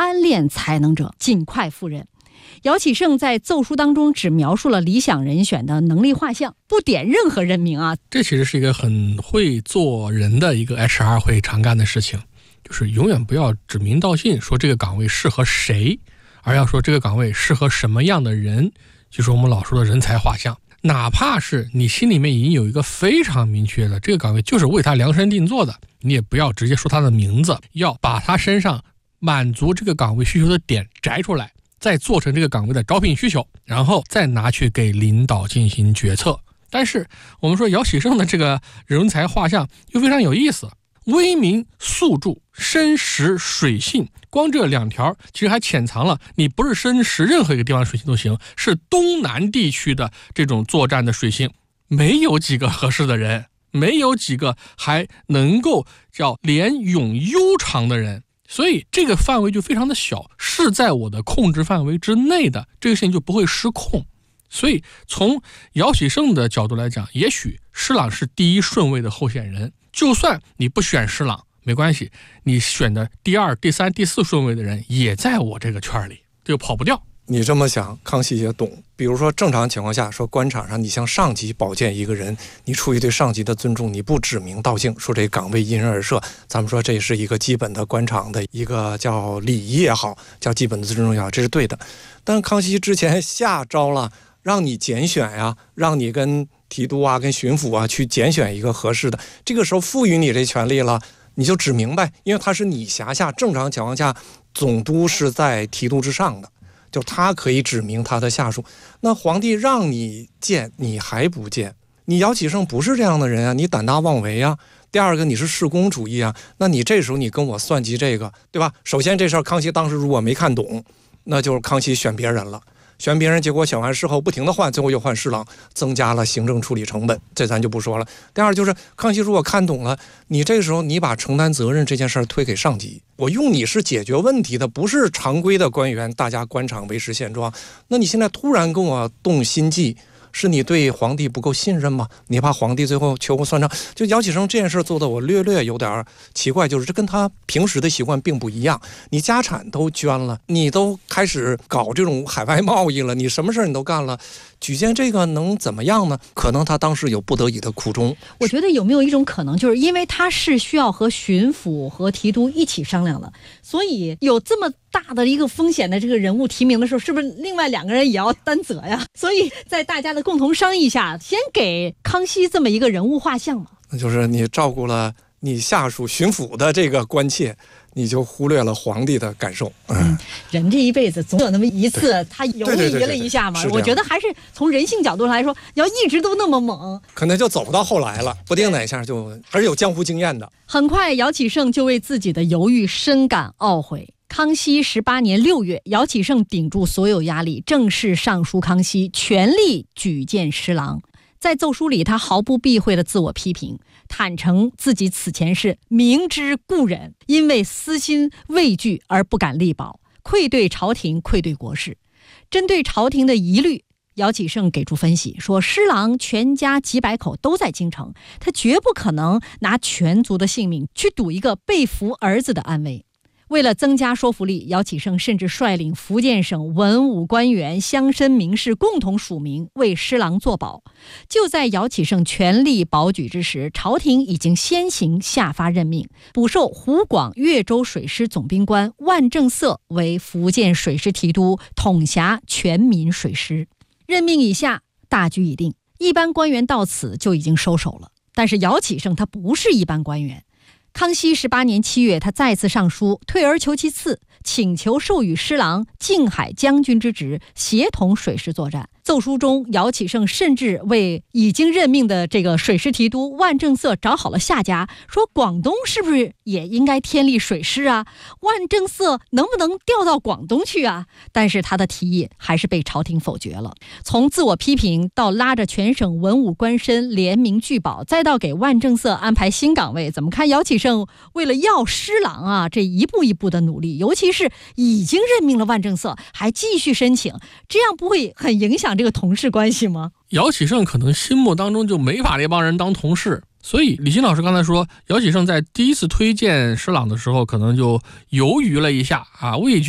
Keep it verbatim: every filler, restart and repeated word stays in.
暗恋才能者尽快赴任。姚启圣在奏书当中只描述了理想人选的能力画像，不点任何人名啊。 这其实是一个很会做人的一个 H R 会常干的事情，就是永远不要指名道姓说这个岗位适合谁，而要说这个岗位适合什么样的人，就是我们老说的人才画像。哪怕是你心里面已经有一个非常明确的这个岗位就是为他量身定做的，你也不要直接说他的名字，要把他身上满足这个岗位需求的点摘出来，再做成这个岗位的招聘需求，然后再拿去给领导进行决策。但是我们说姚启圣的这个人才画像又非常有意思，威名宿著，深识水性，光这两条其实还潜藏了你不是深识任何一个地方水性都行，是东南地区的这种作战的水性，没有几个合适的人，没有几个还能够叫连勇悠长的人，所以这个范围就非常的小，是在我的控制范围之内的，这个事情就不会失控。所以从姚启圣的角度来讲，也许施琅是第一顺位的候选人，就算你不选施琅没关系，你选的第二、第三、第四顺位的人也在我这个圈里，这就跑不掉。 你这么想，康熙也懂。比如说正常情况下，说官场上你向上级保荐一个人，你出于对上级的尊重，你不指名道姓说这岗位因人而设，咱们说这是一个基本的官场的一个叫礼仪也好，叫基本的尊重也好，这是对的。但是康熙之前下诏了，让你拣选呀，让你跟提督啊、跟巡抚啊去拣选一个合适的，这个时候赋予你这权利了，你就指明白，因为他是你辖下，正常情况下总督是在提督之上的，就他可以指明他的下属。那皇帝让你见，你还不见，你姚启圣不是这样的人啊，你胆大妄为啊。第二个，你是事公主义啊，那你这时候你跟我算计这个，对吧？首先这事儿康熙当时如果没看懂，那就是康熙选别人了。选别人，结果选完事后不停的换，最后又换施琅，增加了行政处理成本，这咱就不说了。第二就是康熙如果看懂了，你这个时候你把承担责任这件事儿推给上级，我用你是解决问题的，不是常规的官员，大家官场维持现状。那你现在突然跟我动心计，是你对皇帝不够信任吗？你怕皇帝最后秋后算账？就姚启圣这件事做的我略略有点奇怪，就是这跟他平时的习惯并不一样。你家产都捐了，你都开始搞这种海外贸易了，你什么事你都干了，举荐这个能怎么样呢？可能他当时有不得已的苦衷。 我觉得有没有一种可能，就是因为他是需要和巡抚和提督一起商量的，所以有这么大的一个风险的这个人物提名的时候，是不是另外两个人也要担责呀？所以在大家的共同商议下，先给康熙这么一个人物画像嘛。 那就是你照顾了你下属巡抚的这个关切，你就忽略了皇帝的感受。 嗯，人这一辈子总有那么一次他犹豫了一下嘛。我觉得还是从人性角度来说，你要一直都那么猛， 可能就走不到后来了，不定哪下就还是有江湖经验的。 很快姚启圣就为自己的犹豫深感懊悔。康熙十八年六月，姚启圣顶住所有压力，正式上书康熙，全力举荐施琅。在奏书里，他毫不避讳的自我批评，坦诚自己此前是明知故忍，因为私心畏惧而不敢力保，愧对朝廷，愧对国事。针对朝廷的疑虑，姚启圣给出分析，说施琅全家几百口都在京城，他绝不可能拿全族的性命去赌一个被俘儿子的安危。为了增加说服力，姚启圣甚至率领福建省文武官员、乡绅名士共同署名为施琅作保。就在姚启圣全力保举之时，朝廷已经先行下发任命，补授湖广越州水师总兵官万正色为福建水师提督，统辖全民水师。任命以下，大局已定，一般官员到此就已经收手了。但是姚启圣他不是一般官员。康熙十八年七月，他再次上书，退而求其次，请求授予施琅靖海将军之职，协同水师作战。奏书中，姚启圣甚至为已经任命的这个水师提督万正色找好了下家，说广东是不是也应该添立水师啊？万正色能不能调到广东去啊？但是他的提议还是被朝廷否决了。从自我批评到拉着全省文武官绅联名拒保，再到给万正色安排新岗位，怎么看姚启圣为了要施琅啊，这一步一步的努力，尤其是已经任命了万正色，还继续申请，这样不会很影响这个同事关系吗？ 姚启圣可能心目当中就没把这帮人当同事，所以李欣老师刚才说，姚启圣在第一次推荐施琅的时候，可能就犹豫了一下啊，畏惧